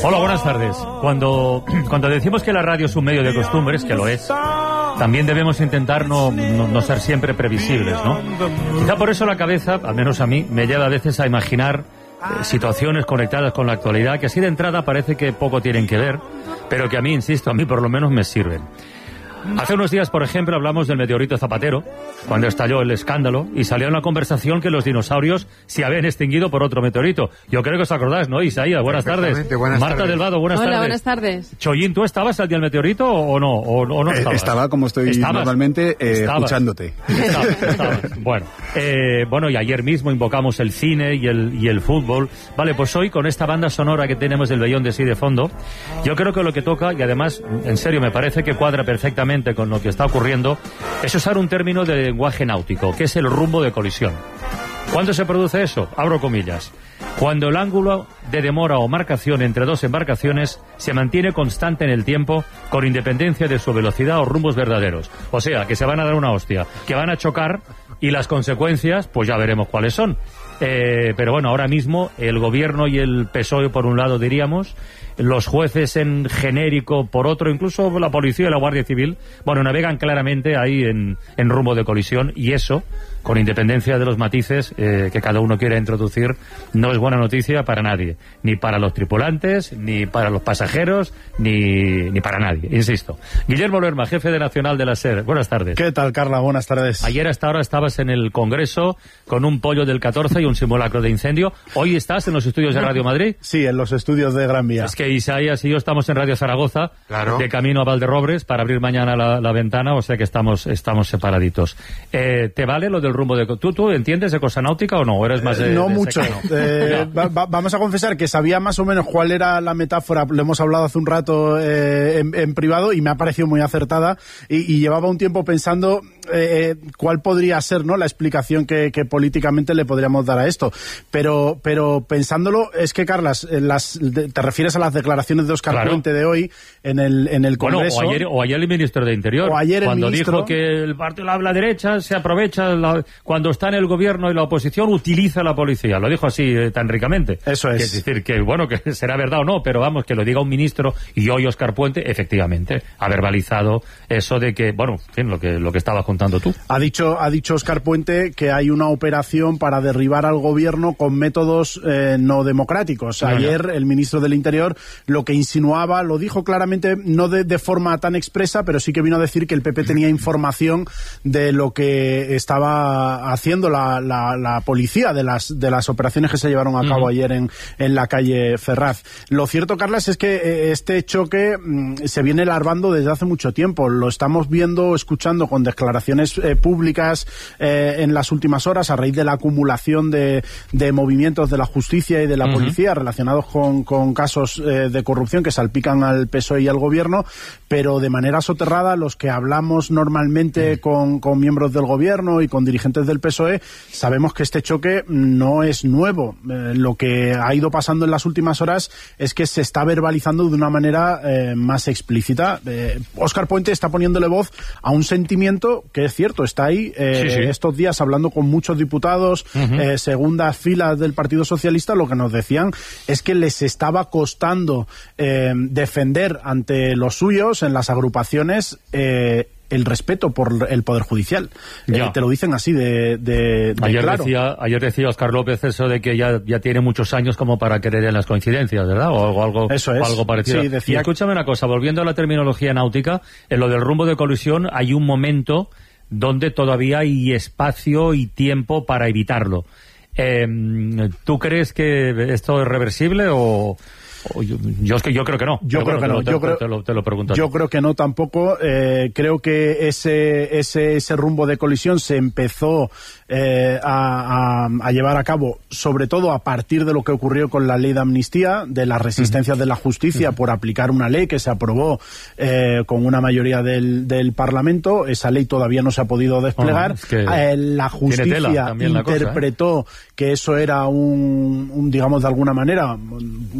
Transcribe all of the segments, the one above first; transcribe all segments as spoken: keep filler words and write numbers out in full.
Hola, buenas tardes. Cuando, cuando decimos que la radio es un medio de costumbres, que lo es, también debemos intentar no, no, no ser siempre previsibles, ¿no? Quizá por eso la cabeza, al menos a mí, me lleva a veces a imaginar eh, situaciones conectadas con la actualidad que así de entrada parece que poco tienen que ver, pero que a mí, insisto, a mí por lo menos me sirven. Hace unos días, por ejemplo, hablamos del meteorito Zapatero, cuando estalló el escándalo, y salió en la conversación que los dinosaurios se habían extinguido por otro meteorito. Yo creo que os acordáis, ¿no, Isaías? Buenas tardes. Buenas Marta tardes. del Vado, buenas Hola, tardes. buenas tardes. Chollín, ¿tú estabas al día del meteorito o no? ¿O, o no estabas? Eh, estaba como estoy ¿Estabas? normalmente eh, Estabas. escuchándote. Estabas, estabas. Bueno, eh, bueno, y ayer mismo invocamos el cine y el, y el fútbol. Vale, pues hoy con esta banda sonora que tenemos del Beyond de Sí de fondo, yo creo que lo que toca, y además, en serio, me parece que cuadra perfectamente con lo que está ocurriendo, es usar un término de lenguaje náutico, que es el rumbo de colisión. ¿Cuándo se produce eso? Abro comillas. Cuando el ángulo de demora o marcación entre dos embarcaciones se mantiene constante en el tiempo con independencia de su velocidad o rumbos verdaderos. O sea, que se van a dar una hostia, que van a chocar y las consecuencias, pues ya veremos cuáles son. Eh, pero bueno, ahora mismo el gobierno y el P S O E por un lado diríamos, los jueces en genérico por otro, incluso la policía y la Guardia Civil, bueno, navegan claramente ahí en, en rumbo de colisión, y eso, con independencia de los matices eh, que cada uno quiera introducir, no es buena noticia para nadie, ni para los tripulantes, ni para los pasajeros, ni, ni para nadie, insisto. Guillermo Lerma, jefe de Nacional de la SER, buenas tardes. ¿Qué tal, Carla? Buenas tardes. Ayer hasta ahora estabas en el Congreso con un pollo del catorce y un simulacro de incendio. ¿Hoy estás en los estudios de Radio Madrid? Sí, en los estudios de Gran Vía. Es que Isaías y yo estamos en Radio Zaragoza, Claro. de camino a Valderrobres, para abrir mañana la, la ventana, o sea que estamos estamos separaditos. Eh, ¿Te vale lo del rumbo de... ¿Tú, tú entiendes de cosa náutica o no? ¿O eres más de, Eh, no de mucho. secano? Eh, va, va, vamos a confesar que sabía más o menos cuál era la metáfora, lo hemos hablado hace un rato eh, en, en privado, y me ha parecido muy acertada, y, y llevaba un tiempo pensando eh, cuál podría ser, ¿no?, la explicación que, que políticamente le podríamos dar a esto. Pero, pero pensándolo, es que, Carlas, las, te refieres a las declaraciones de Óscar Claro. Puente de hoy en el, en el Congreso. Bueno, o ayer, o ayer el ministro de Interior, O ayer el cuando ministro... dijo que el partido de la derecha se aprovecha, la, cuando está en el gobierno y la oposición utiliza la policía. Lo dijo así eh, tan ricamente. Eso es. Que es decir, que bueno, que será verdad o no, pero vamos, que lo diga un ministro, y hoy Óscar Puente, efectivamente, ha verbalizado eso de que, bueno, en fin, lo que, lo que estabas contando tú. Ha dicho, ha dicho Óscar Puente que hay una operación para derribar al gobierno con métodos eh, no democráticos. No, Ayer no. el ministro del Interior lo que insinuaba, lo dijo claramente, no de, de forma tan expresa, pero sí que vino a decir que el P P tenía información de lo que estaba haciendo la, la, la policía, de las, de las operaciones que se llevaron a cabo uh-huh. ayer en, en la calle Ferraz. Lo cierto, Carlas, es que eh, este choque mm, se viene larvando desde hace mucho tiempo. Lo estamos viendo, escuchando con declaraciones eh, públicas eh, en las últimas horas, a raíz de la acumulación de, de movimientos de la justicia y de la uh-huh. policía relacionados con, con casos eh, de corrupción que salpican al P S O E y al gobierno, pero de manera soterrada los que hablamos normalmente uh-huh. con, con miembros del gobierno y con dirigentes del P S O E sabemos que este choque no es nuevo. Eh, lo que ha ido pasando en las últimas horas es que se está verbalizando de una manera eh, más explícita. Eh, Óscar Puente está poniéndole voz a un sentimiento que es cierto, está ahí eh, sí, sí. estos días hablando con muchos diputados, uh-huh. eh, segundas filas del Partido Socialista. Lo que nos decían es que les estaba costando eh, defender ante los suyos en las agrupaciones eh, el respeto por el Poder Judicial. Eh, te lo dicen así de, de, de ayer claro. Decía, ayer decía Óscar López eso de que ya, ya tiene muchos años como para creer en las coincidencias, ¿verdad? O algo, algo, eso es. o algo parecido. Sí, decía... Y escúchame una cosa, volviendo a la terminología náutica, en lo del rumbo de colisión hay un momento donde todavía hay espacio y tiempo para evitarlo. Eh, ¿Tú crees que esto es reversible o...? Yo, yo, yo creo que no. Yo creo bueno, que no. Te, yo te, creo, te, lo, te lo pregunto. Yo creo que no tampoco. Eh, creo que ese, ese, ese rumbo de colisión se empezó eh, a, a, a llevar a cabo, sobre todo a partir de lo que ocurrió con la ley de amnistía, de las resistencias uh-huh. de la justicia uh-huh. por aplicar una ley que se aprobó eh, con una mayoría del, del Parlamento. Esa ley todavía no se ha podido desplegar. Uh-huh. Es que eh, la justicia interpretó la cosa, ¿eh? que eso era un, un, digamos, de alguna manera, un reto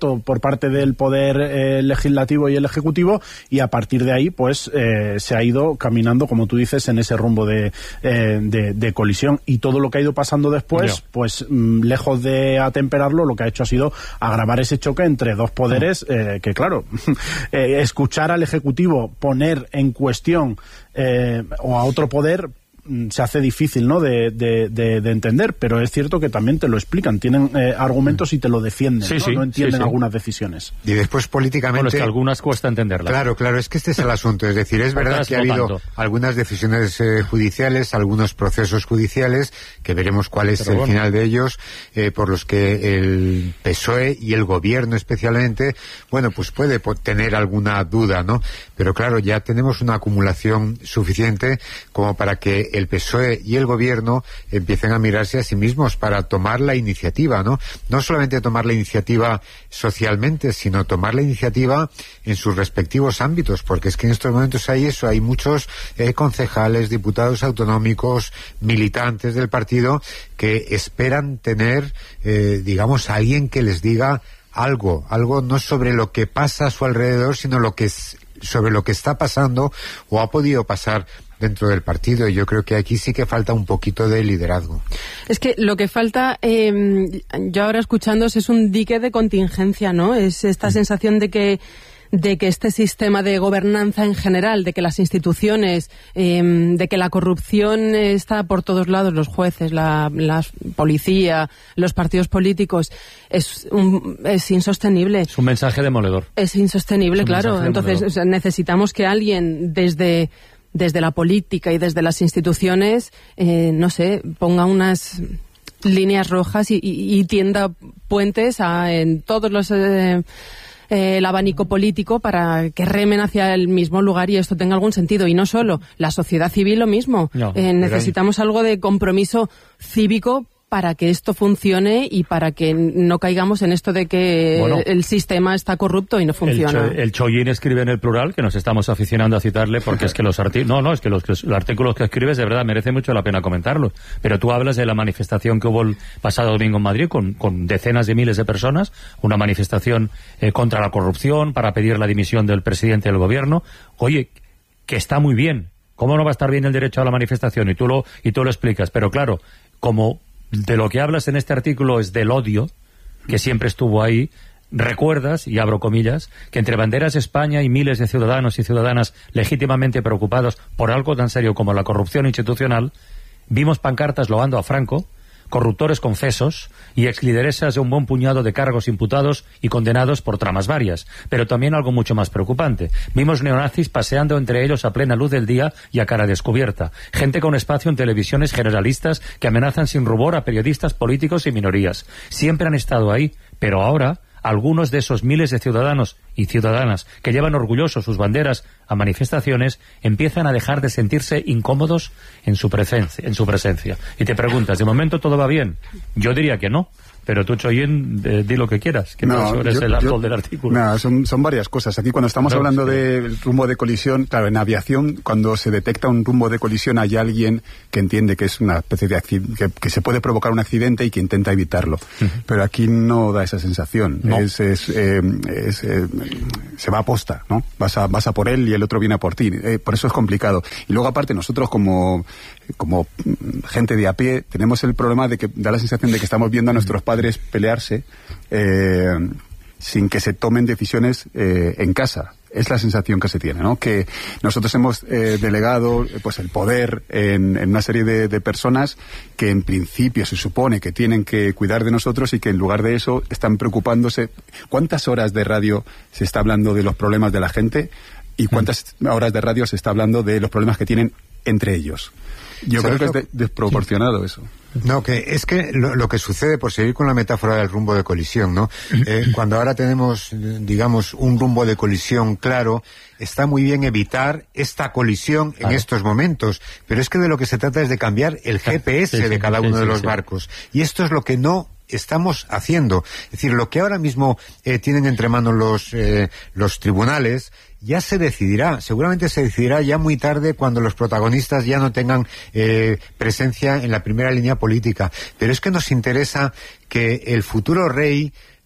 mandato por parte del poder eh, legislativo y el ejecutivo, y a partir de ahí pues eh, se ha ido caminando, como tú dices, en ese rumbo de, eh, de, de colisión, y todo lo que ha ido pasando después, yeah. pues mm, lejos de atemperarlo, lo que ha hecho ha sido agravar ese choque entre dos poderes, eh, que claro, eh, escuchar al ejecutivo poner en cuestión eh, o a otro poder se hace difícil, ¿no?, de, de, de, de entender, pero es cierto que también te lo explican, tienen eh, argumentos y te lo defienden, sí, ¿no? Sí, no entienden sí, sí. algunas decisiones. Y después políticamente... Bueno, es que algunas cuesta entenderlas. Claro, claro, es que este es el asunto, es decir, es verdad que ha habido tanto. algunas decisiones eh, judiciales, algunos procesos judiciales, que veremos cuál es pero el bueno. final de ellos, eh, por los que el P S O E y el gobierno especialmente, bueno, pues puede tener alguna duda, ¿no? Pero claro, ya tenemos una acumulación suficiente como para que el P S O E y el gobierno empiecen a mirarse a sí mismos para tomar la iniciativa, ¿no? No solamente tomar la iniciativa socialmente, sino tomar la iniciativa en sus respectivos ámbitos, porque es que en estos momentos hay eso, hay muchos eh, concejales, diputados autonómicos, militantes del partido que esperan tener, eh, digamos, a alguien que les diga algo, algo no sobre lo que pasa a su alrededor, sino lo que es, sobre lo que está pasando o ha podido pasar dentro del partido, y yo creo que aquí sí que falta un poquito de liderazgo. Es que lo que falta, eh, yo ahora escuchándos, es un dique de contingencia, ¿no? Es esta mm. sensación de que de que este sistema de gobernanza en general, de que las instituciones, eh, de que la corrupción está por todos lados, los jueces, la, la policía, los partidos políticos, es, un, es insostenible. Es un mensaje demoledor. Es insostenible, es claro. Entonces, o sea, necesitamos que alguien desde desde la política y desde las instituciones, eh, no sé, ponga unas líneas rojas y, y, y tienda puentes a, en todos los... Eh, Eh, el abanico político para que remen hacia el mismo lugar y esto tenga algún sentido. Y no solo, la sociedad civil lo mismo. No, eh, necesitamos algo de compromiso cívico para que esto funcione y para que no caigamos en esto de que bueno, el sistema está corrupto y no funciona. El, cho, el Chollín escribe en el plural, que nos estamos aficionando a citarle, porque es que los artículos... No, no, es que los, los artículos que escribes de verdad merece mucho la pena comentarlos. Pero tú hablas de la manifestación que hubo el pasado domingo en Madrid con, con decenas de miles de personas, una manifestación eh, contra la corrupción, para pedir la dimisión del presidente del gobierno. Oye, que está muy bien. ¿Cómo no va a estar bien el derecho a la manifestación? Y tú lo, y tú lo explicas. Pero claro, como... de lo que hablas en este artículo es del odio, que siempre estuvo ahí, recuerdas, y abro comillas, que entre banderas de España y miles de ciudadanos y ciudadanas legítimamente preocupados por algo tan serio como la corrupción institucional, vimos pancartas loando a Franco, corruptores confesos y exlideresas de un buen puñado de cargos imputados y condenados por tramas varias, pero también algo mucho más preocupante. Vimos neonazis paseando entre ellos a plena luz del día y a cara descubierta, gente con espacio en televisiones generalistas que amenazan sin rubor a periodistas, políticos y minorías. Siempre han estado ahí, pero ahora algunos de esos miles de ciudadanos y ciudadanas que llevan orgullosos sus banderas a manifestaciones empiezan a dejar de sentirse incómodos en su presencia, en su presencia. Y te preguntas, ¿de momento todo va bien? Yo diría que no. Pero tú, Chollín, eh, di lo que quieras, que no, no eres yo, el autor del artículo. No, son, son varias cosas. Aquí cuando estamos no, hablando sí. del rumbo de colisión, claro, en aviación, cuando se detecta un rumbo de colisión, hay alguien que entiende que es una especie de accidente, que, que se puede provocar un accidente y que intenta evitarlo. Uh-huh. Pero aquí no da esa sensación. No. Es, es, eh, es eh, se va a posta, ¿no? Vas a, vas a por él y el otro viene a por ti. Eh, por eso es complicado. Y luego, aparte, nosotros como, como gente de a pie, tenemos el problema de que da la sensación de que estamos viendo a nuestros padres pelearse eh, sin que se tomen decisiones eh, en casa. Es la sensación que se tiene, ¿no? Que nosotros hemos eh, delegado pues el poder en, en una serie de, de personas que en principio se supone que tienen que cuidar de nosotros y que en lugar de eso están preocupándose. ¿Cuántas horas de radio se está hablando de los problemas de la gente y cuántas horas de radio se está hablando de los problemas que tienen entre ellos? Yo creo que es de, desproporcionado eso. No, que es que lo, lo que sucede, por seguir con la metáfora del rumbo de colisión, ¿no? Eh, cuando ahora tenemos, digamos, un rumbo de colisión claro, está muy bien evitar esta colisión en claro. estos momentos, pero es que de lo que se trata es de cambiar el G P S sí, sí, de cada uno sí, sí, de los sí. barcos. Y esto es lo que no estamos haciendo. Es decir, lo que ahora mismo eh, tienen entre manos los, eh, los tribunales ya se decidirá, seguramente se decidirá ya muy tarde cuando los protagonistas ya no tengan eh, presencia en la primera línea política. Pero es que nos interesa que el futuro rey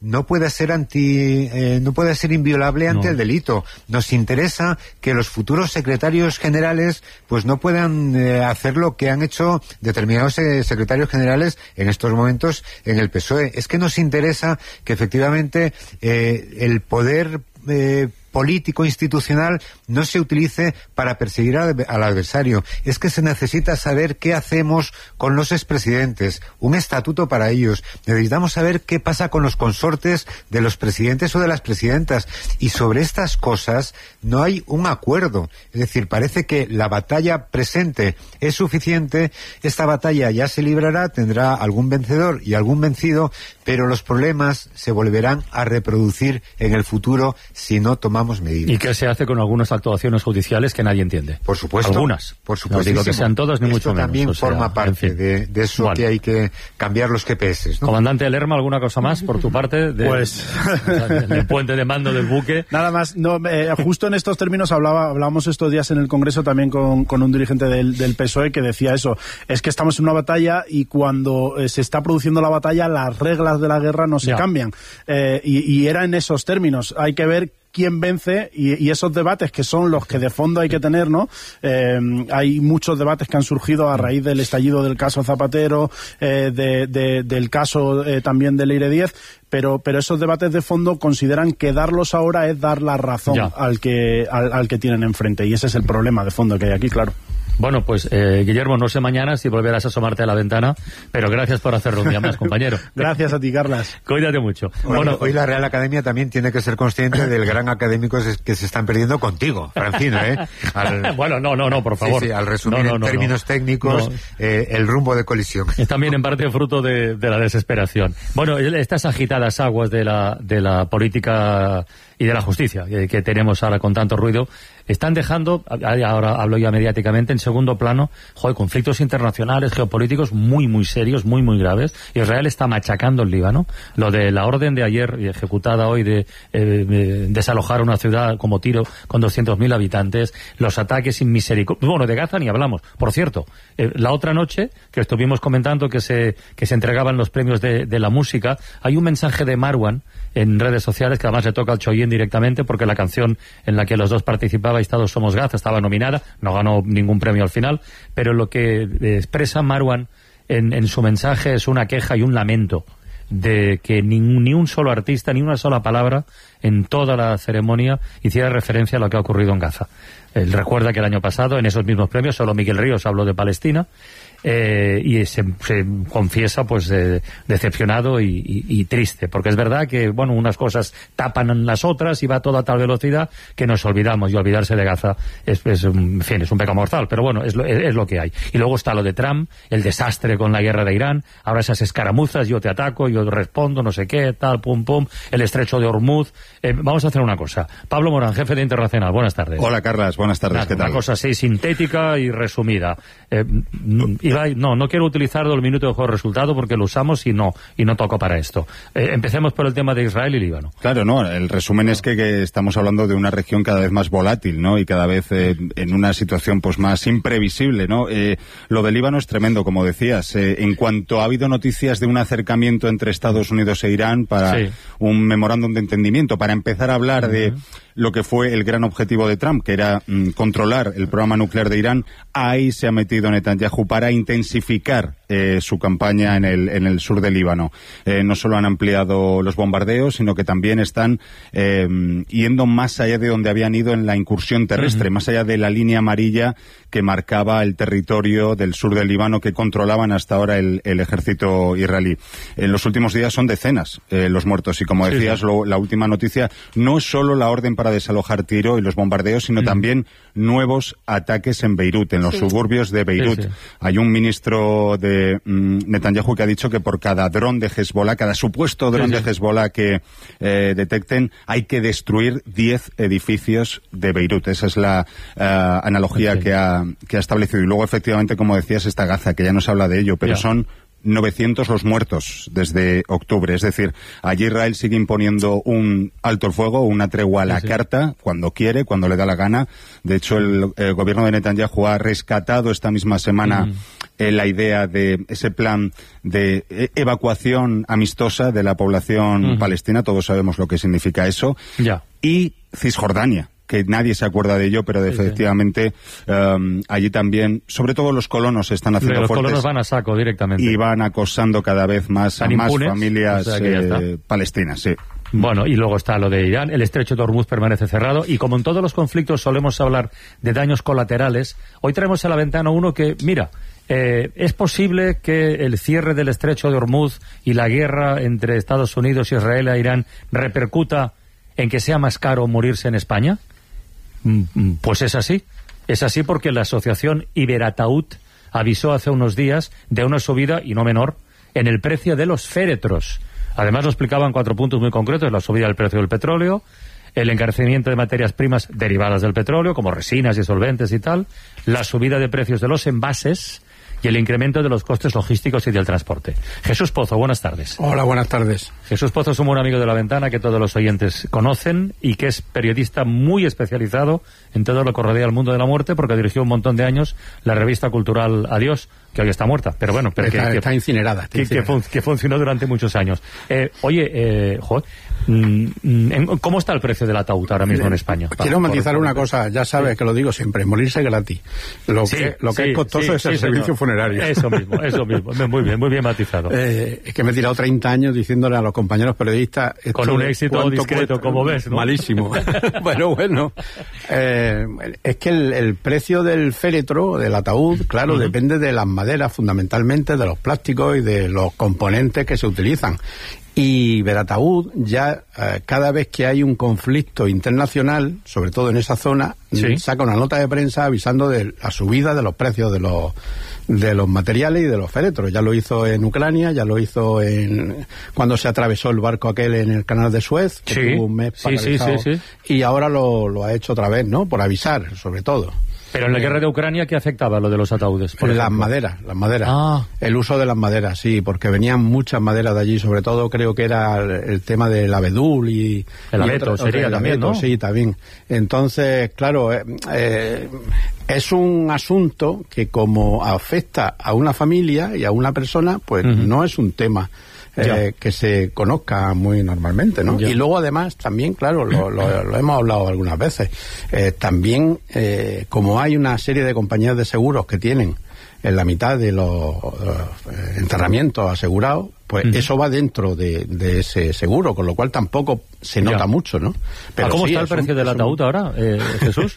no puede ser anti, eh, no puede ser inviolable ante no. el delito. Nos interesa que los futuros secretarios generales pues no puedan eh, hacer lo que han hecho determinados eh, secretarios generales en estos momentos en el P S O E. Es que nos interesa que efectivamente eh, el poder eh, político institucional no se utilice para perseguir al, al adversario. Es que se necesita saber qué hacemos con los expresidentes, un estatuto para ellos. Necesitamos saber qué pasa con los consortes de los presidentes o de las presidentas. Y sobre estas cosas no hay un acuerdo. Es decir, parece que la batalla presente es suficiente, esta batalla ya se librará, tendrá algún vencedor y algún vencido, pero los problemas se volverán a reproducir en el futuro si no tomamos medidas. ¿Y qué se hace con algunas actuaciones judiciales que nadie entiende? Por supuesto. Algunas. Por supuesto. No digo que sean todas ni Esto mucho menos. también o sea, forma parte en fin. de, de eso vale. que hay que cambiar los G P S, ¿no? Comandante Lerma, ¿alguna cosa más por tu parte? De, pues... del puente de mando del buque. Nada más. No, eh, justo en estos términos hablaba, hablábamos estos días en el Congreso también con, con un dirigente del, del P S O E que decía eso. Es que estamos en una batalla y cuando eh, se está produciendo la batalla las reglas de la guerra no se ya. cambian. Eh, y, y era en esos términos. Hay que ver quién vence y, y esos debates que son los que de fondo hay que tener, ¿no? Eh, hay muchos debates que han surgido a raíz del estallido del caso Zapatero, eh, de, de, del caso eh, también de Leire Díez, pero pero esos debates de fondo consideran que darlos ahora es dar la razón al que al, al que tienen enfrente, y ese es el problema de fondo que hay aquí, claro. Bueno, pues eh, Guillermo, no sé mañana si volverás a asomarte a la ventana, pero gracias por hacerlo un día más, compañero. Gracias a ti, Carlas. Cuídate mucho. Bueno, bueno, hoy la Real Academia también tiene que ser consciente del gran académico que se están perdiendo contigo, Francino, ¿eh? Al, bueno, no, no, no, por favor. Sí, sí, al resumir no, no, en no, términos no. técnicos no. Eh, el rumbo de colisión. Es también en parte fruto de, de la desesperación. Bueno, estas agitadas aguas de la, de la política y de la justicia que, que tenemos ahora con tanto ruido, están dejando, ahora hablo ya mediáticamente, en segundo plano, joder, conflictos internacionales, geopolíticos muy, muy serios, muy, muy graves. Israel está machacando el Líbano. Lo de la orden de ayer, ejecutada hoy, de eh, desalojar una ciudad como Tiro con doscientos mil habitantes, los ataques sin misericordia. Bueno, de Gaza ni hablamos. Por cierto, eh, la otra noche, que estuvimos comentando que se, que se entregaban los premios de, de la música, hay un mensaje de Marwan en redes sociales, que además le toca al Choyín directamente, porque la canción en la que los dos participabais, Todos Somos Gaza, estaba nominada, no ganó ningún premio al final, pero lo que expresa Marwan en, en su mensaje es una queja y un lamento de que ni, ni un solo artista, ni una sola palabra en toda la ceremonia hiciera referencia a lo que ha ocurrido en Gaza. Él recuerda que el año pasado, en esos mismos premios, solo Miguel Ríos habló de Palestina, eh, y se, se confiesa pues eh, decepcionado y, y, y triste, porque es verdad que bueno, unas cosas tapan las otras y va todo a tal velocidad que nos olvidamos, y olvidarse de Gaza es, es, en fin, es un pecado mortal, pero bueno, es lo, es, es lo que hay. Y luego está lo de Trump, el desastre con la guerra de Irán, ahora esas escaramuzas, yo te ataco, yo respondo, no sé qué, tal, pum, pum, el estrecho de Hormuz. Eh, vamos a hacer una cosa. Pablo Morán, jefe de Internacional, buenas tardes. Hola, Carlas, buenas tardes. Nada, ¿Qué tal? Una cosa así sintética y resumida. Eh, Ibai, no, no quiero utilizar el minuto de juego de resultado porque lo usamos y no, y no toco para esto. Eh, empecemos por el tema de Israel y Líbano. Claro, no, el resumen es que, que estamos hablando de una región cada vez más volátil, ¿no? Y cada vez eh, en una situación pues más imprevisible, ¿no? Eh, lo de Líbano es tremendo, como decías. Eh, en cuanto ha habido noticias de un acercamiento entre Estados Unidos e Irán para sí. un memorándum de entendimiento, para empezar a hablar uh-huh. de lo que fue el gran objetivo de Trump, que era mm, controlar el programa nuclear de Irán, ahí se ha metido Netanyahu para intensificar eh, su campaña en el, en el sur del Líbano. Eh, no solo han ampliado los bombardeos, sino que también están eh, yendo más allá de donde habían ido en la incursión terrestre, uh-huh. más allá de la línea amarilla que marcaba el territorio del sur del Líbano que controlaban hasta ahora el, el ejército israelí. En los últimos días son decenas eh, los muertos, y como decías, sí, sí. Lo, la última noticia no es solo la orden para desalojar Tiro y los bombardeos, sino mm. también nuevos ataques en Beirut, en los sí. suburbios de Beirut. Sí, sí. Hay un ministro de mm, Netanyahu que ha dicho que por cada dron de Hezbollah, cada supuesto dron sí, sí. de Hezbollah que eh, detecten, hay que destruir diez edificios de Beirut. Esa es la uh, analogía sí. que, ha, que ha establecido. Y luego, efectivamente, como decías, está Gaza, que ya no se habla de ello, pero yeah. son novecientos los muertos desde octubre. Es decir, allí Israel sigue imponiendo un alto el fuego, una tregua a la sí, sí. carta, cuando quiere, cuando le da la gana. De hecho, el, el gobierno de Netanyahu ha rescatado esta misma semana mm. eh, la idea de ese plan de eh, evacuación amistosa de la población uh-huh. palestina, todos sabemos lo que significa eso, ya. Y Cisjordania, que nadie se acuerda de ello, pero sí, efectivamente sí. Um, allí también, sobre todo los colonos están haciendo los fuertes. Los colonos van a saco directamente. Y van acosando cada vez más a más impunes, familias o sea eh, palestinas, sí. Bueno, y luego está lo de Irán, el estrecho de Hormuz permanece cerrado, y como en todos los conflictos solemos hablar de daños colaterales, hoy traemos a la ventana uno que, mira, eh, es posible que el cierre del estrecho de Hormuz y la guerra entre Estados Unidos, Israel e Irán repercuta en que sea más caro morirse en España. Pues es así, es así porque la asociación Iberataúd avisó hace unos días de una subida, y no menor, en el precio de los féretros. Además lo explicaban cuatro puntos muy concretos: la subida del precio del petróleo, el encarecimiento de materias primas derivadas del petróleo, como resinas y solventes y tal, la subida de precios de los envases y el incremento de los costes logísticos y del transporte. Jesús Pozo, buenas tardes. Hola, buenas tardes. Jesús Pozo es un buen amigo de La Ventana que todos los oyentes conocen y que es periodista muy especializado en todo lo que rodea al mundo de la muerte, porque dirigió un montón de años la revista cultural Adiós, que hoy está muerta, pero bueno, pero está, que, está incinerada. Está que, incinerada. Que, fun, que funcionó durante muchos años. Eh, oye, eh, joder, ¿cómo está el precio del ataúd ahora mismo en España? Quiero Va, matizar por, una por, cosa, ya sabes sí. que lo digo siempre, morirse gratis. Lo sí, que, lo que sí, es costoso sí, es sí, el sí, servicio señor. funerario. Eso mismo, eso mismo. Muy bien, muy bien matizado. Eh, es que me he tirado treinta años diciéndole a los compañeros periodistas... Con un éxito discreto, cuesta, como ves, ¿no? Malísimo. Bueno, bueno. Eh, es que el, el precio del féretro, del ataúd, claro, uh-huh. depende de las maderas, fundamentalmente, de los plásticos y de los componentes que se utilizan. Y Verataúd ya eh, cada vez que hay un conflicto internacional, sobre todo en esa zona, ¿sí? saca una nota de prensa avisando de la subida de los precios de los de los materiales y de los féretros. Ya lo hizo en Ucrania, ya lo hizo en cuando se atravesó el barco aquel en el canal de Suez, que sí. tuvo un mes sí, sí, sí, sí. y ahora lo, lo ha hecho otra vez, ¿no? Por avisar, sobre todo. Pero en la guerra de Ucrania, ¿qué afectaba lo de los ataúdes? Por las maderas, las maderas. Ah. El uso de las maderas, sí, porque venían muchas maderas de allí, sobre todo creo que era el, el tema del abedul y... El abeto sería el también, abeto, ¿no? Sí, también. Entonces, claro, eh, eh, es un asunto que como afecta a una familia y a una persona, pues uh-huh. no es un tema... Eh, que se conozca muy normalmente, ¿no? Ya. Y luego además también, claro, lo, lo, lo hemos hablado algunas veces, eh, también eh, como hay una serie de compañías de seguros que tienen en la mitad de los eh, enterramientos asegurados, pues uh-huh. eso va dentro de, de ese seguro, con lo cual tampoco se nota ya. mucho, ¿no? Pero ¿cómo sí, está el precio un, del ataúd un... ahora, eh, Jesús?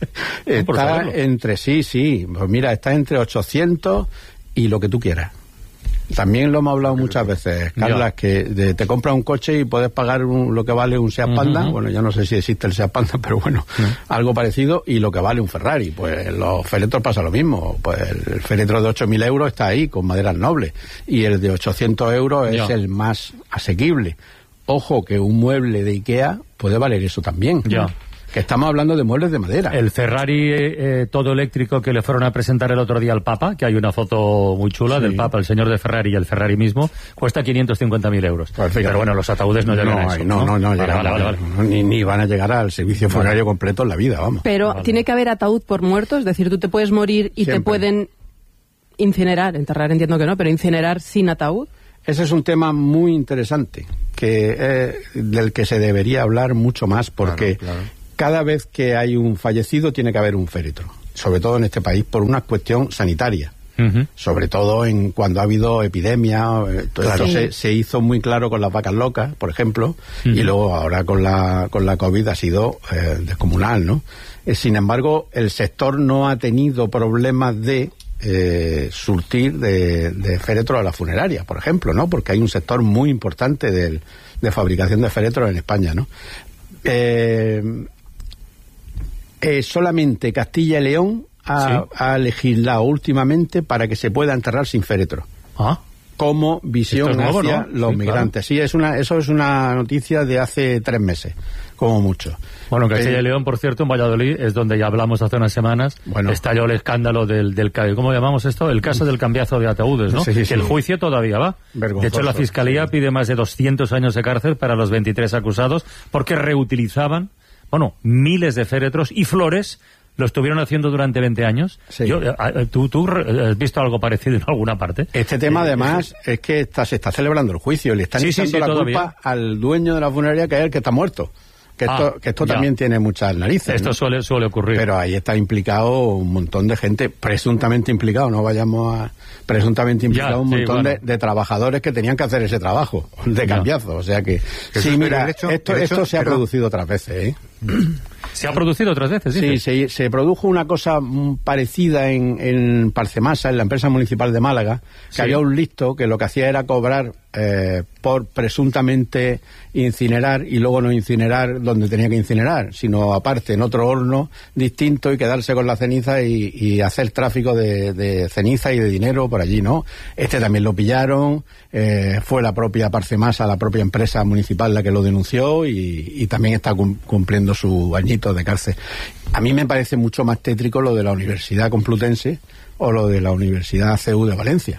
Está entre, sí, sí, pues mira, está entre ochocientos y lo que tú quieras. También lo hemos hablado muchas veces, Carla, ya. que de, te compras un coche y puedes pagar un, lo que vale un Seat Panda, uh-huh. bueno, ya no sé si existe el Seat Panda, pero bueno, uh-huh. algo parecido, y lo que vale un Ferrari. Pues los féretros pasa lo mismo, pues el féretro de ocho mil euros está ahí, con maderas nobles, y el de ochocientos euros es ya. el más asequible. Ojo que un mueble de Ikea puede valer eso también. Ya. Que estamos hablando de muebles de madera. El Ferrari eh, todo eléctrico que le fueron a presentar el otro día al Papa, que hay una foto muy chula sí. del Papa, el señor de Ferrari y el Ferrari mismo, cuesta quinientos cincuenta mil euros. Pues Pero bueno, los ataúdes no llegan no, a eso. No, no, no, vale, llegan, vale, vale, vale. No, ni, ni van a llegar al servicio funerario vale. completo en la vida, vamos. Pero vale. tiene que haber ataúd por muertos, es decir, tú te puedes morir y Siempre. te pueden incinerar, enterrar entiendo que no, pero incinerar sin ataúd. Ese es un tema muy interesante, que eh, del que se debería hablar mucho más, porque... Claro, claro. Cada vez que hay un fallecido tiene que haber un féretro, sobre todo en este país por una cuestión sanitaria, uh-huh. sobre todo en cuando ha habido epidemias, todo claro. esto se, se hizo muy claro con las vacas locas, por ejemplo, uh-huh. y luego ahora con la con la COVID ha sido eh, descomunal, ¿no? Eh, sin embargo, el sector no ha tenido problemas de eh, surtir de, de féretros a las funerarias, por ejemplo, ¿no? Porque hay un sector muy importante del, de fabricación de féretros en España, ¿no? Eh, Eh, solamente Castilla y León ha, ¿Sí? ha legislado últimamente para que se pueda enterrar sin féretro. Ah. Como visión es nuevo, hacia ¿no? los sí, migrantes. Claro. Sí, es una, eso es una noticia de hace tres meses, como mucho. Bueno, Castilla eh, y León, por cierto, en Valladolid, es donde ya hablamos hace unas semanas, bueno. estalló el escándalo del, del... ¿Cómo llamamos esto? El caso del cambiazo de ataúdes, ¿no? Sí, sí, sí. El juicio todavía va. Vergonzoso. De hecho, la Fiscalía sí. pide más de doscientos años de cárcel para los veintitrés acusados porque reutilizaban, bueno, miles de féretros y flores lo estuvieron haciendo durante veinte años. Sí. Yo, ¿tú, ¿Tú has visto algo parecido en alguna parte? Este tema, eh, además, es que está, se está celebrando el juicio. Le están sí, echando sí, sí, la todavía. culpa al dueño de la funeraria, que es el que está muerto. Que esto, ah, que esto también tiene muchas narices. Esto ¿no? suele, suele ocurrir. Pero ahí está implicado un montón de gente, presuntamente implicado, no vayamos a... Presuntamente implicado ya, un sí, montón bueno. de, de trabajadores que tenían que hacer ese trabajo, de cambiazo. O sea que... Eso, sí, mira, hecho, esto, hecho, esto se ha perdón. producido otras veces, ¿eh? ¿Se ha producido otras veces? Sí, se, se produjo una cosa parecida en, en Parcemasa, en la empresa municipal de Málaga, que sí. había un listo que lo que hacía era cobrar eh, por presuntamente incinerar y luego no incinerar donde tenía que incinerar, sino aparte en otro horno distinto y quedarse con la ceniza y, y hacer tráfico de, de ceniza y de dinero por allí, ¿no? Este también lo pillaron, eh, fue la propia Parcemasa, la propia empresa municipal la que lo denunció y, y también está cum- cumpliendo su añito de cárcel. A mí me parece mucho más tétrico lo de la Universidad Complutense o lo de la Universidad C U de Valencia.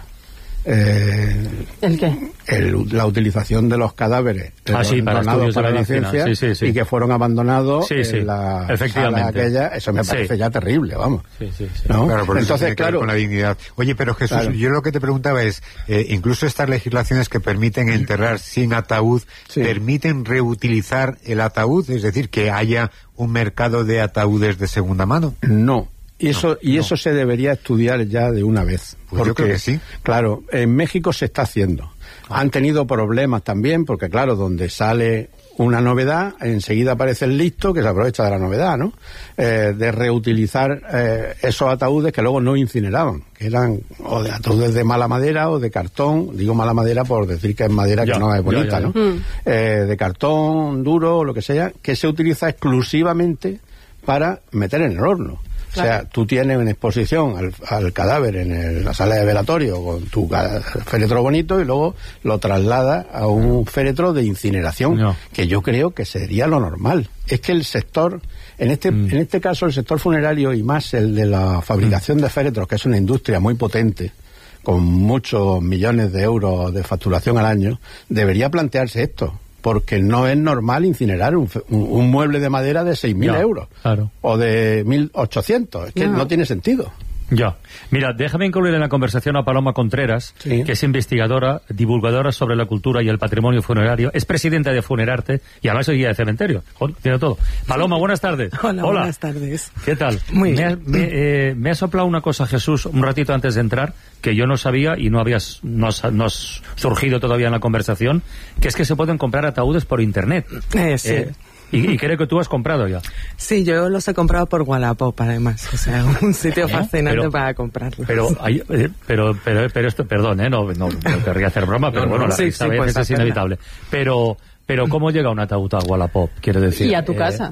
Eh, ¿El qué? el, la utilización de los cadáveres ah, sí, para donados estudios de para la medicina. ciencia Sí, sí, sí. y que fueron abandonados Sí, sí. en la Efectivamente. sala aquella, eso me parece Sí. ya terrible, vamos. Sí, sí, sí. ¿No? Claro, por eso Entonces, tiene que ver claro, con la dignidad. Oye, pero Jesús, Claro. yo lo que te preguntaba es, eh, incluso estas legislaciones que permiten enterrar sin ataúd, Sí. ¿permiten reutilizar el ataúd? Es decir, que haya un mercado de ataúdes de segunda mano. no. Y eso, No, y no. eso se debería estudiar ya de una vez. Pues yo creo que sí. Claro, en México se está haciendo. Han tenido problemas también, porque claro, donde sale una novedad, enseguida aparece el listo que se aprovecha de la novedad, ¿no? Eh, de reutilizar eh, esos ataúdes que luego no incineraban, que eran o de ataúdes de mala madera o de cartón, digo mala madera por decir que es madera Ya, que no es ya, bonita, ya, ya. ¿no? Mm. Eh, de cartón, duro, o lo que sea, que se utiliza exclusivamente para meter en el horno. Claro. O sea, tú tienes en exposición al, al cadáver en el- la sala de velatorio con tu ca- féretro bonito y luego lo trasladas a un féretro de incineración, No. que yo creo que sería lo normal. Es que el sector, en este, Mm. en este caso el sector funerario y más el de la fabricación de féretros, que es una industria muy potente, con muchos millones de euros de facturación al año, debería plantearse esto. Porque no es normal incinerar un, fe- un, un mueble de madera de seis mil Ya, euros. claro. O de mil ochocientos. Es que No. no tiene sentido. Ya. Mira, déjame incluir en la conversación a Paloma Contreras, Sí. que es investigadora, divulgadora sobre la cultura y el patrimonio funerario, es presidenta de Funerarte y además es guía de cementerio. Joder, tiene todo. Paloma, buenas tardes. Hola, buenas tardes. ¿Qué tal? Muy me, ha, bien. me, eh, me ha soplado una cosa, Jesús, un ratito antes de entrar, que yo no sabía y no habías no, has- no has surgido todavía en la conversación, que es que se pueden comprar ataúdes por internet. Eh, sí. Eh, y, y creo que tú has comprado ya. Sí, yo los he comprado por Wallapop, además. O sea, un sitio fascinante Pero- para comprarlos. Pero, hay- eh, pero, pero, pero esto, perdón, ¿eh? no, no, no querría hacer broma, pero No, bueno, no, la sí, risa sí, a veces puedes es hacerla. inevitable. Pero, pero ¿cómo llega un ataúd a Wallapop? Quiero decir. Y a tu Eh, casa.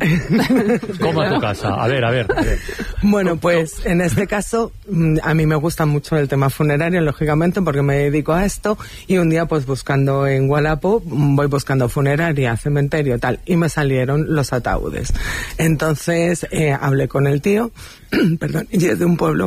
¿Cómo a tu casa? A ver, a ver. a ver. Bueno, pues en este caso mm, a mí me gusta mucho el tema funerario, lógicamente, porque me dedico a esto y un día pues buscando en Wallapop, mm, voy buscando funeraria, cementerio, tal, y me salieron los ataúdes. Entonces eh, hablé con el tío, perdón, y es de un pueblo...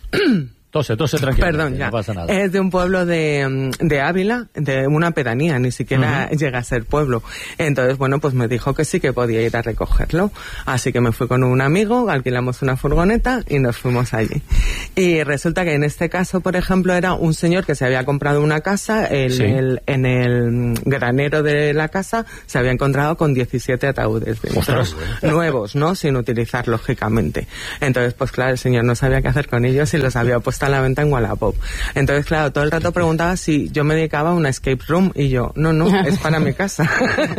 Tose, tose tranquilo. Perdón, ya. No pasa nada. Es de un pueblo de, mm, de Ávila, de una pedanía, ni siquiera llega a ser pueblo. Entonces, bueno, pues me dijo que sí que podía ir a recogerlo. Así que me fui con un amigo, alquilamos una furgoneta y nos fuimos allí. Y resulta que en este caso, por ejemplo, era un señor que se había comprado una casa, el, Sí. el- en el mm, granero de la casa se había encontrado con diecisiete ataúdes dentro. Ostras. Nuevos, ¿no? Sin utilizar, lógicamente. Entonces, pues claro, el señor no sabía qué hacer con ellos y los había puesto a la venta en Wallapop. Entonces, claro, todo el rato preguntaba si yo me dedicaba a una escape room y yo, no, no, es para mi casa.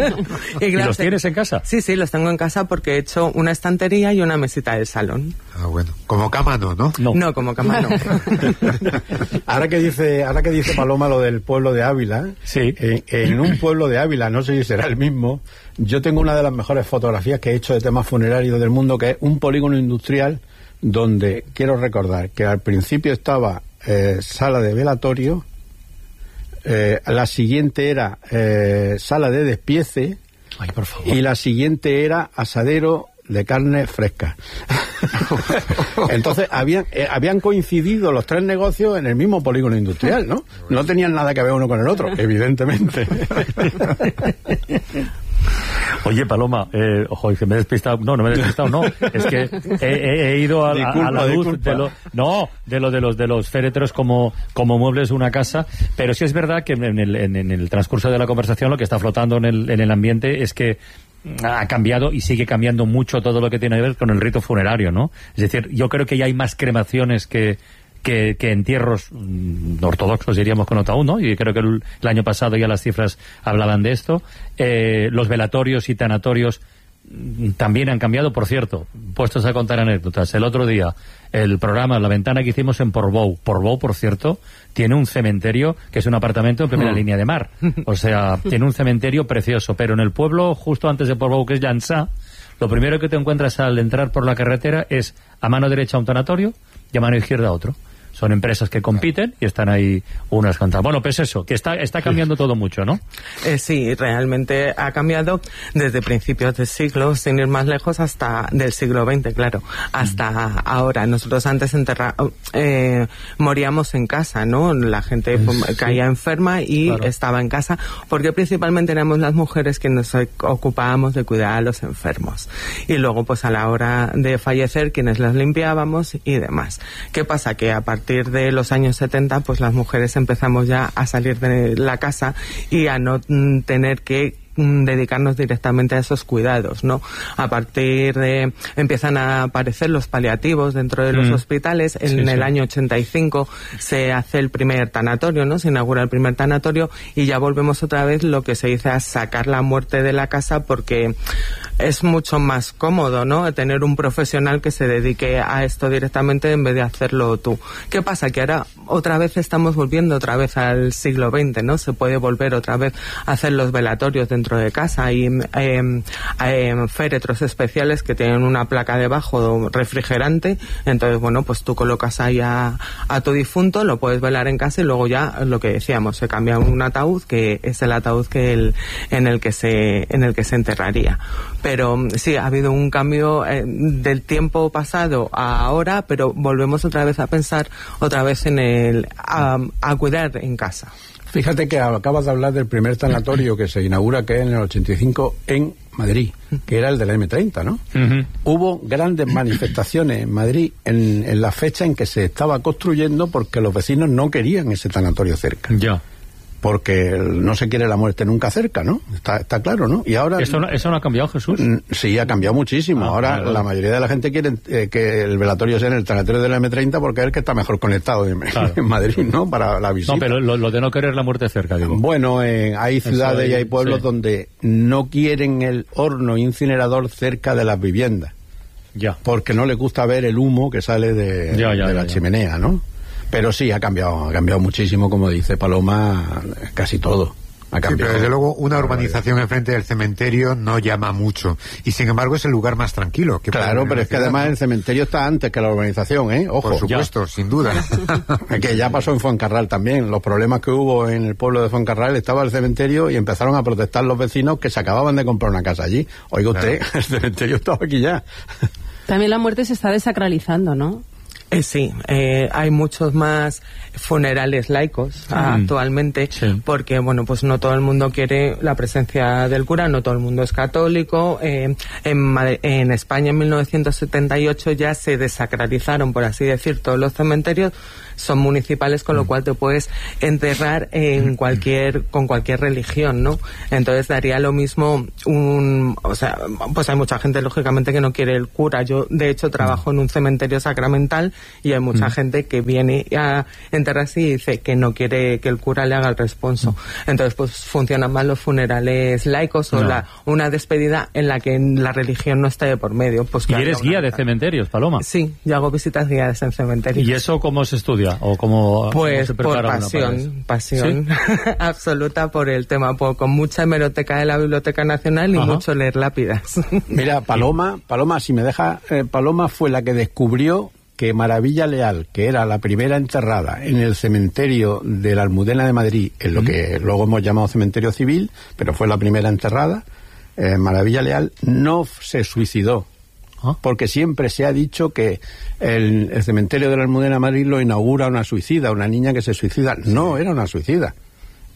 ¿Y claro, los se- tienes en casa? Sí, sí, los tengo en casa porque he hecho una estantería y una mesita del salón. Ah, bueno. Como cama no, ¿no? No. No, como cama no. Ahora que dice, ahora que dice Paloma lo del pueblo de Ávila, Sí. en, en un pueblo de Ávila, no sé si será el mismo, yo tengo una de las mejores fotografías que he hecho de temas funerarios del mundo, que es un polígono industrial donde quiero recordar que al principio estaba eh, sala de velatorio, eh, la siguiente era eh, sala de despiece Ay, por favor. y la siguiente era asadero de carne fresca. Entonces habían eh, habían coincidido los tres negocios en el mismo polígono industrial, ¿no? No tenían nada que ver uno con el otro, evidentemente. Oye, Paloma, eh, ojo, que me he despistado. No, no me he despistado, no. Es que he, he, he ido a, disculpa, a la luz disculpa. de lo, no, de lo de los de los féretros como, como muebles de una casa. Pero sí es verdad que en el, en, en el transcurso de la conversación lo que está flotando en el, en el ambiente es que ha cambiado y sigue cambiando mucho todo lo que tiene que ver con el rito funerario, ¿no? Es decir, yo creo que ya hay más cremaciones que Que, que entierros mm, ortodoxos, diríamos, con ataúd, ¿no? Y creo que el, el año pasado ya las cifras hablaban de esto. Eh, los velatorios y tanatorios mm, también han cambiado, por cierto, puestos a contar anécdotas. El otro día, el programa La Ventana que hicimos en Portbou. Portbou, por cierto, tiene un cementerio que es un apartamento en primera mm. línea de mar. O sea, tiene un cementerio precioso, pero en el pueblo, justo antes de Portbou, que es Llançà, lo primero que te encuentras al entrar por la carretera es a mano derecha un tanatorio y a mano izquierda otro. Son empresas que compiten y están ahí unas contra. Bueno, pues eso, que está está cambiando todo mucho, ¿no? Eh, sí, realmente ha cambiado desde principios del siglo, sin ir más lejos, hasta del siglo veinte, claro, hasta mm. ahora. Nosotros antes enterra, eh, moríamos en casa, ¿no? La gente pues, sí. caía enferma y claro. estaba en casa, porque principalmente éramos las mujeres que nos ocupábamos de cuidar a los enfermos. Y luego, pues a la hora de fallecer, quienes las limpiábamos y demás. ¿Qué pasa? Que a partir de los años setenta, pues las mujeres empezamos ya a salir de la casa y a no mm, tener que dedicarnos directamente a esos cuidados, ¿no? A partir de empiezan a aparecer los paliativos dentro de los mm. hospitales. En sí, el sí. año ochenta y cinco se hace el primer tanatorio, ¿no? Se inaugura el primer tanatorio y ya volvemos otra vez lo que se dice a sacar la muerte de la casa, porque es mucho más cómodo, ¿no? Tener un profesional que se dedique a esto directamente en vez de hacerlo tú. ¿Qué pasa? Que ahora otra vez estamos volviendo otra vez al siglo veinte, ¿no? Se puede volver otra vez a hacer los velatorios dentro de casa. Hay eh, eh, féretros especiales que tienen una placa debajo refrigerante, entonces bueno, pues tú colocas ahí a, a tu difunto, lo puedes velar en casa y luego ya lo que decíamos, se cambia un ataúd que es el ataúd que el, en el que se en el que se enterraría. Pero sí, ha habido un cambio eh, del tiempo pasado a ahora, pero volvemos otra vez a pensar otra vez en el a, a cuidar en casa. Fíjate que acabas de hablar del primer tanatorio que se inaugura, que es en el ochenta y cinco en Madrid, que era el de la eme treinta, ¿no? Uh-huh. Hubo grandes manifestaciones en Madrid en, en la fecha en que se estaba construyendo, porque los vecinos no querían ese tanatorio cerca. Ya. Porque no se quiere la muerte nunca cerca, ¿no? Está, está claro, ¿no? Y ahora... ¿Eso no, eso no ha cambiado, Jesús? Sí, ha cambiado muchísimo. Ah, ahora claro. La mayoría de la gente quiere eh, que el velatorio sea en el tanatorio de la eme treinta, porque es el que está mejor conectado en, claro. en Madrid, ¿no? Para la visita. No, pero lo, lo de no querer la muerte cerca, digo. Bueno, eh, hay ciudades hay, y hay pueblos sí. donde no quieren el horno incinerador cerca de las viviendas. Ya. Porque no les gusta ver el humo que sale de, ya, ya, de la ya, chimenea, ¿no? Pero sí, ha cambiado, ha cambiado muchísimo, como dice Paloma, casi todo. Ha cambiado. Sí, pero desde luego una urbanización enfrente del cementerio no llama mucho. Y sin embargo es el lugar más tranquilo. Que claro, pero es que además el cementerio está antes que la urbanización, ¿eh? Ojo. Por supuesto, ya. sin duda. Que ya pasó en Fuencarral también. Los problemas que hubo en el pueblo de Fuencarral, estaba el cementerio y empezaron a protestar los vecinos que se acababan de comprar una casa allí. Oiga usted, claro. el cementerio estaba aquí ya. También la muerte se está desacralizando, ¿no? Eh, sí, eh, hay muchos más funerales laicos mm. actualmente, sí. porque bueno, pues no todo el mundo quiere la presencia del cura, no todo el mundo es católico. Eh, en, en España en mil novecientos setenta y ocho ya se desacralizaron, por así decir, todos los cementerios. Son municipales, con lo cual te puedes enterrar en cualquier con cualquier religión, ¿no? Entonces daría lo mismo un... O sea, pues hay mucha gente, lógicamente, que no quiere el cura. Yo, de hecho, trabajo en un cementerio sacramental y hay mucha mm. gente que viene a enterrarse y dice que no quiere que el cura le haga el responso. Entonces, pues funcionan más los funerales laicos o no. la, una despedida en la que la religión no esté de por medio. Pues ¿Y eres guía de cementerios, Paloma? Sí, yo hago visitas guiadas en cementerios. ¿Y eso cómo se estudia? ¿O cómo, pues cómo se por pasión, pasión ¿sí? absoluta por el tema, por, con mucha hemeroteca de la Biblioteca Nacional y Ajá. mucho leer lápidas. Mira, Paloma, Paloma, si me deja, eh, Paloma fue la que descubrió que Maravilla Leal, que era la primera enterrada en el cementerio de la Almudena de Madrid, en lo mm. que luego hemos llamado cementerio civil, pero fue la primera enterrada, eh, Maravilla Leal no se suicidó. Porque siempre se ha dicho que el, el cementerio de la Almudena de Madrid lo inaugura una suicida, una niña que se suicida. No, era una suicida.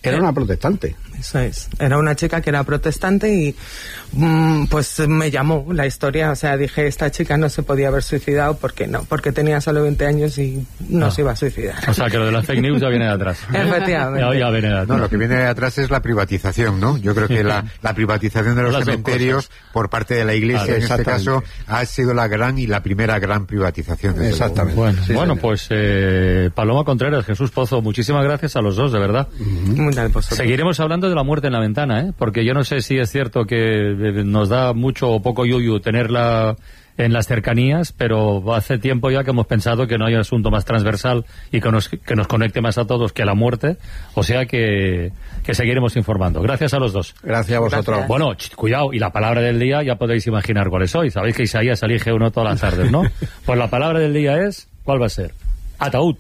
Era una protestante. Eso es. Era una chica que era protestante y mmm, pues me llamó la historia. O sea, dije, esta chica no se podía haber suicidado. ¿Por qué no? Porque tenía solo veinte años y no, no se iba a suicidar. O sea, que lo de las fake news ya viene de atrás. Efectivamente. Ya, ya viene de atrás. No, lo que viene de atrás es la privatización, ¿no? Yo creo que la, la privatización de los las cementerios por parte de la Iglesia, claro, en este caso, ha sido la gran y la primera gran privatización. Exactamente. Bueno, sí, bueno pues eh, Paloma Contreras, Jesús Pozo, muchísimas gracias a los dos, de verdad. Uh-huh. Seguiremos hablando de la muerte en la ventana, ¿eh? Porque yo no sé si es cierto que nos da mucho o poco yuyu tenerla en las cercanías, pero hace tiempo ya que hemos pensado que no hay asunto más transversal y que nos, que nos conecte más a todos que la muerte, o sea que, que seguiremos informando. Gracias a los dos. Gracias a vosotros. Gracias. Bueno, ch, cuidado, y la palabra del día ya podéis imaginar cuál es hoy. Sabéis que Isaías elige uno todas las tardes, ¿no? Pues la palabra del día es, ¿cuál va a ser? Ataúd.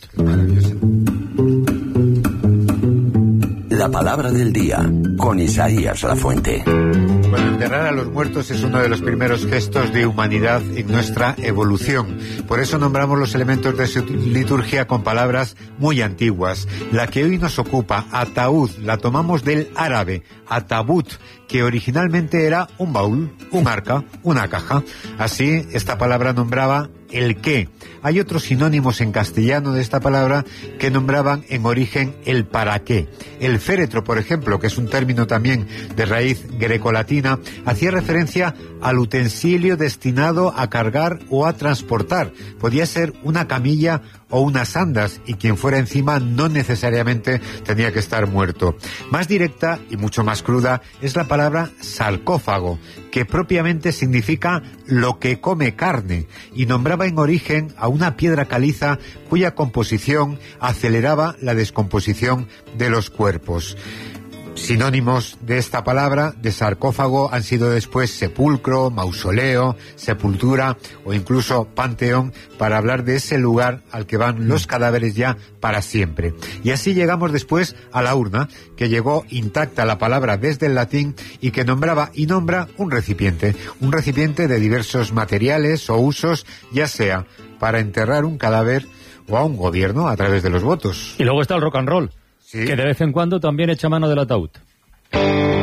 La palabra del día, con Isaías Lafuente. Bueno, enterrar a los muertos es uno de los primeros gestos de humanidad en nuestra evolución. Por eso nombramos los elementos de su liturgia con palabras muy antiguas. La que hoy nos ocupa, ataúd, la tomamos del árabe, atabut, que originalmente era un baúl, un arca, una caja. Así, esta palabra nombraba el qué. Hay otros sinónimos en castellano de esta palabra que nombraban en origen el para qué. El féretro, por ejemplo, que es un término también de raíz grecolatina, hacía referencia al utensilio destinado a cargar o a transportar. Podía ser una camilla o unas andas, y quien fuera encima no necesariamente tenía que estar muerto. Más directa y mucho más cruda es la palabra sarcófago, que propiamente significa lo que come carne, y nombraba en origen a una piedra caliza cuya composición aceleraba la descomposición de los cuerpos. Sinónimos de esta palabra, de sarcófago, han sido después sepulcro, mausoleo, sepultura o incluso panteón, para hablar de ese lugar al que van los cadáveres ya para siempre. Y así llegamos después a la urna, que llegó intacta la palabra desde el latín y que nombraba y nombra un recipiente, un recipiente de diversos materiales o usos, ya sea para enterrar un cadáver o a un gobierno a través de los votos. Y luego está el rock and roll, sí, que de vez en cuando también echa mano del ataúd.